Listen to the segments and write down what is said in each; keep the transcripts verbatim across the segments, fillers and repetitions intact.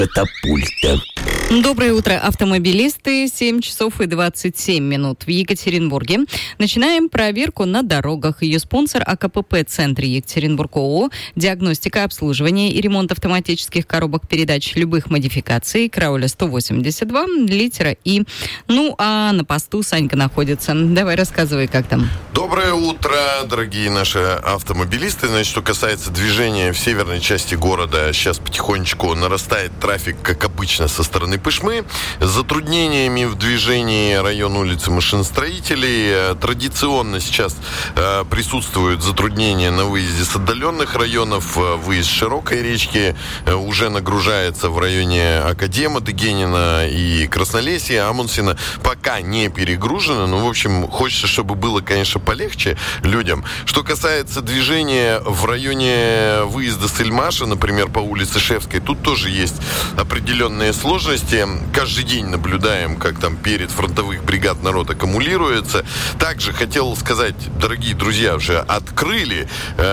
катапульта. Доброе утро, автомобилисты. семь часов и двадцать семь минут в Екатеринбурге. Начинаем проверку на дорогах. Ее спонсор АКПП-центр Екатеринбург ООО. Диагностика, обслуживание и ремонт автоматических коробок передач любых модификаций. Крауля сто восемьдесят два, литера И. Ну, а на посту Санька находится. Давай рассказывай, как там. Доброе утро, дорогие наши автомобилисты. Значит, что касается движения в северной части города, сейчас потихонечку нарастает трафик, как обычно, со стороны Пышмы. С затруднениями в движении район улицы машиностроителей. Традиционно сейчас э, присутствуют затруднения на выезде с отдаленных районов. Выезд с Широкой речки э, уже нагружается в районе Академа, Дегенина и Краснолесья. Амундсена пока не перегружено. Ну, в общем, хочется, чтобы было, конечно, полегче людям. Что касается движения в районе выезда с Ильмаша, например, по улице Шевской, тут тоже есть определенные сложности. Каждый день наблюдаем, как там перед фронтовых бригад народ аккумулируется. Также хотел сказать, дорогие друзья, уже открыли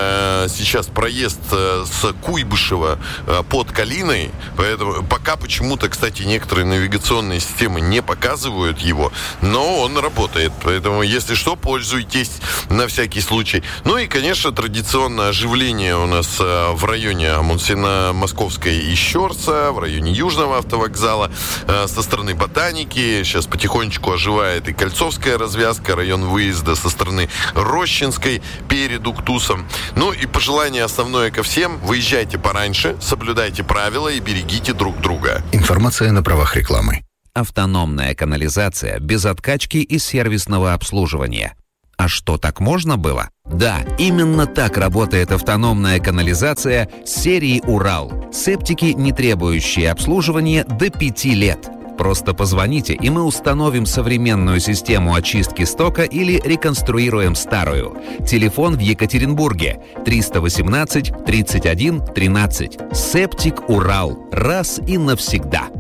э, сейчас проезд э, с Куйбышева э, под Калиной. Поэтому пока почему-то, кстати, некоторые навигационные системы не показывают его, но он работает. Поэтому, если что, пользуйтесь на всякий случай. Ну и, конечно, традиционное оживление у нас э, в районе Амундсена, Московской и Щорса, в районе Южного автовокзала, э, со стороны Ботаники. Сейчас потихонечку оживает и Кольцовская развязка, район выезда со стороны Рощинской перед Уктусом. Ну и пожелание основное ко всем: выезжайте пораньше, соблюдайте правила и берегите друг друга. Информация на правах рекламы. Автономная канализация без откачки и сервисного обслуживания. А что, так можно было? Да, именно так работает автономная канализация серии «Урал». Септики, не требующие обслуживания, до пяти лет. Просто позвоните, и мы установим современную систему очистки стока или реконструируем старую. Телефон в Екатеринбурге триста восемнадцать тридцать один тринадцать. Септик «Урал». Раз и навсегда.